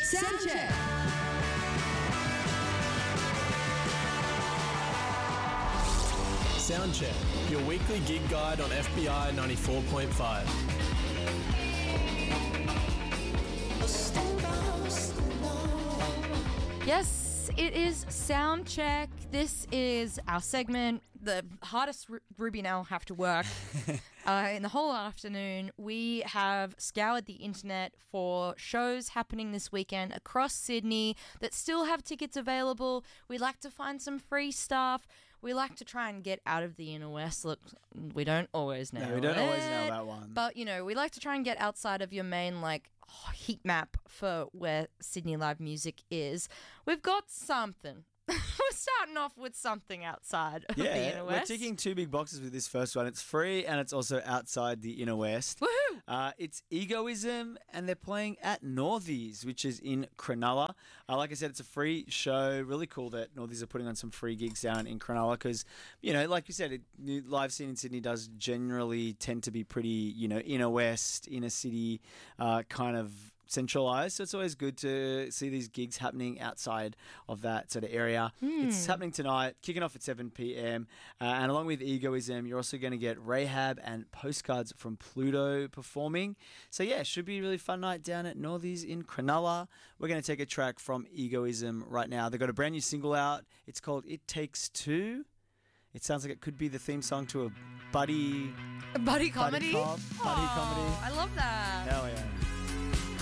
Soundcheck. Soundcheck, your weekly gig guide on FBI 94.5. Yes, it is Soundcheck. This is our segment, the hardest Ruby and I have to work. In the whole afternoon, we have scoured the internet for shows happening this weekend across Sydney that still have tickets available. We like to find some free stuff. We like to try and get out of the inner west. Look, we don't always know. No, we don't always know that one. But, we like to try and get outside of your main, heat map for where Sydney live music is. We've got something. We're starting off with something outside of the inner west. We're ticking two big boxes with this first one. It's free and it's also outside the inner west. Woohoo! It's Egoism and they're playing at Northies, which is in Cronulla. Like I said, it's a free show. Really cool that Northies are putting on some free gigs down in Cronulla because, like you said, the live scene in Sydney does generally tend to be pretty, inner west, inner city kind of centralised, so it's always good to see these gigs happening outside of that sort of area. It's happening tonight, kicking off at 7 p.m. And along with Egoism, you're also going to get Rahab and Postcards from Pluto performing. So yeah, should be a really fun night down at Northies in Cronulla. We're going to take a track from Egoism right now. They've got a brand new single out. It's called It Takes Two. It sounds like it could be the theme song to a buddy comedy? Buddy comedy. I love that. Hell yeah.